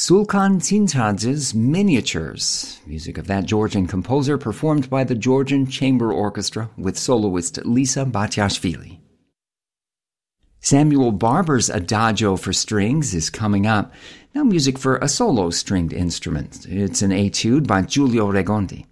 Sulkan Tintadz's Miniatures, music of that Georgian composer performed by the Georgian Chamber Orchestra with soloist Lisa Batiashvili. Samuel Barber's Adagio for strings is coming up. Now music for a solo stringed instrument. It's an etude by Giulio Regondi.